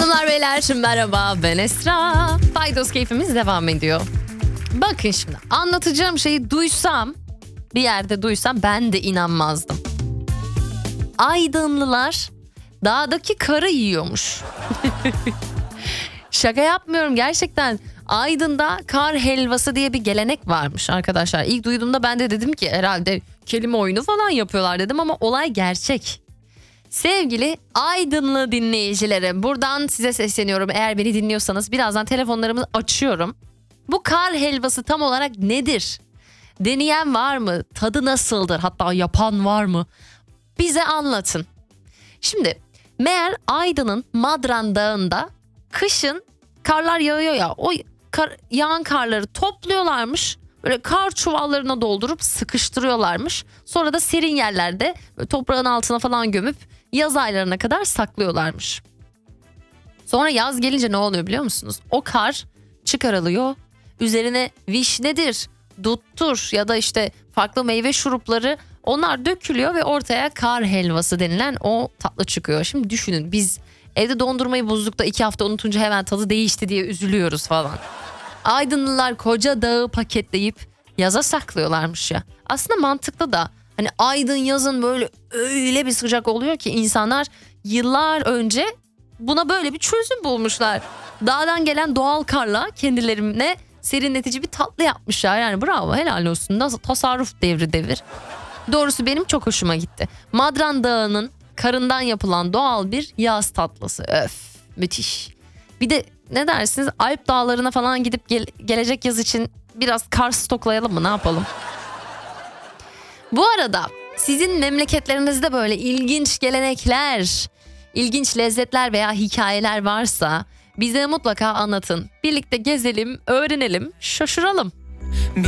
Hanımlar beyler merhaba, ben Esra. Faydos keyfimiz devam ediyor. Bakın şimdi anlatacağım şeyi duysam, bir yerde duysam ben de inanmazdım. Aydınlılar dağdaki karı yiyormuş. Şaka yapmıyorum, gerçekten. Aydın'da kar helvası diye bir gelenek varmış arkadaşlar. İlk duyduğumda ben de dedim ki herhalde kelime oyunu falan yapıyorlar dedim ama olay gerçek. Sevgili Aydınlı dinleyicilerim, buradan size sesleniyorum. Eğer beni dinliyorsanız birazdan telefonlarımı açıyorum. Bu kar helvası tam olarak nedir? Deneyen var mı? Tadı nasıldır? Hatta yapan var mı? Bize anlatın. Şimdi meğer Aydın'ın Madran Dağı'nda kışın karlar yağıyor ya, o yağan karları topluyorlarmış. Böyle kar çuvallarına doldurup sıkıştırıyorlarmış. Sonra da serin yerlerde toprağın altına falan gömüp yaz aylarına kadar saklıyorlarmış. Sonra yaz gelince ne oluyor biliyor musunuz? O kar çıkarılıyor. Üzerine vişnedir, duttur ya da işte farklı meyve şurupları, onlar dökülüyor ve ortaya kar helvası denilen o tatlı çıkıyor. Şimdi düşünün, biz evde dondurmayı buzlukta 2 hafta unutunca hemen tadı değişti diye üzülüyoruz falan. Aydınlılar koca dağı paketleyip yaza saklıyorlarmış ya. Aslında mantıklı da, hani Aydın yazın böyle öyle bir sıcak oluyor ki insanlar yıllar önce buna böyle bir çözüm bulmuşlar. Dağdan gelen doğal karla kendilerine serinletici bir tatlı yapmışlar. Yani bravo, helal olsun. Nasıl tasarruf devir. Doğrusu benim çok hoşuma gitti. Madran Dağı'nın karından yapılan doğal bir yaz tatlısı. Öf, müthiş. Bir de ne dersiniz, Alp dağlarına falan gidip gelecek yaz için biraz kar stoklayalım mı, ne yapalım? Bu arada sizin memleketlerinizde böyle ilginç gelenekler, ilginç lezzetler veya hikayeler varsa bize mutlaka anlatın. Birlikte gezelim, öğrenelim, şaşıralım.